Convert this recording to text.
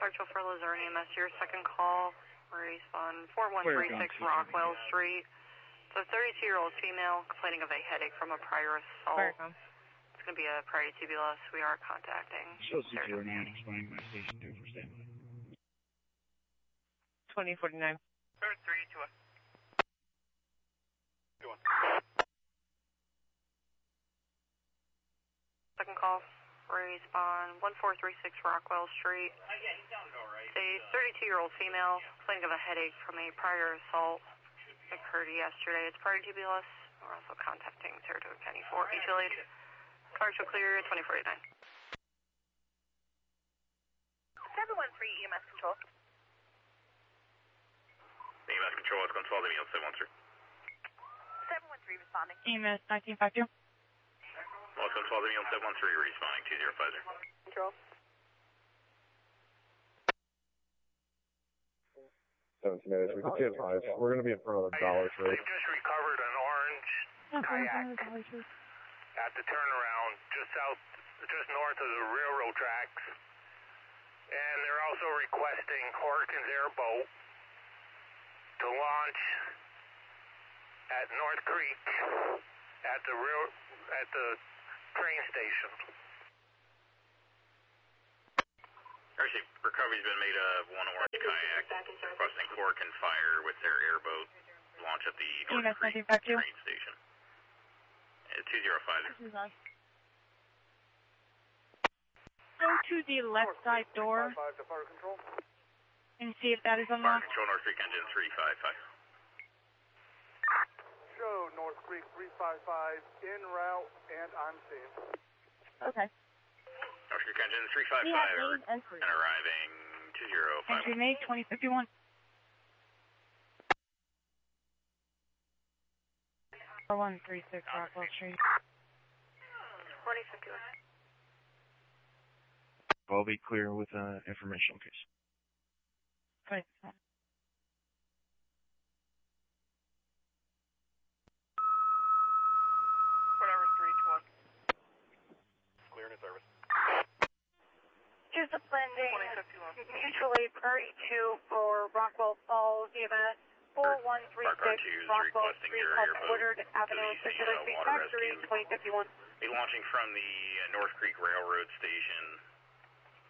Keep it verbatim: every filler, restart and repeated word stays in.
Central for Luzerne E M S, your second call. Respond four one three six Rockwell Street. It's a thirty-two-year-old female complaining of a headache from a prior assault. It's going to be a priority T B L S. We are contacting. Show six zero nine, explaining my station two for seven. twenty forty-nine. three two one. two one. Second call. Respond one four three six Rockwell Street. It's a thirty-two-year-old female complaining of a headache from a prior assault that occurred yesterday. It's priority T B L S. We're also contacting Saratoga County for H L H. Commercial clear twenty forty-nine. seven one three E M S control. E M S control is control the meal seven one three. seven one three responding. E M S nineteen fifty-two. Well, control the meal seven one three responding two zero five zero. Control. seventeen minutes. We can see advise. We're going to be in front of the Dollar Tree. They've just recovered an orange kayak at the turnaround just south, just north of the railroad tracks. And they're also requesting Horkins Airboat to launch at North Creek at the rail, at the train station. Actually, recovery's been made of one orange kayak requesting Horkins fire with their airboat launch at the North Creek train station. two zero five zero. Go to the left side door and see if that is Fire unlocked. control North Creek engine three five five. Show North Creek three five five en route and on scene. Okay. North Creek engine three five We five have er, made entry. and arriving two zero five. Entry made twenty fifty-one. four one three six Rockwell Street. twenty fifty-one. I'll be clear with uh, informational case. twenty. Whatever, three two one. Clear in service. Here's the blending. twenty fifty-one. Mutually priority two for Rockwell Falls E M S. four one three six Rockwell Street, off Woodard Avenue, Circular Street Factory, twenty fifty-one. Be launching from the uh, North Creek Railroad Station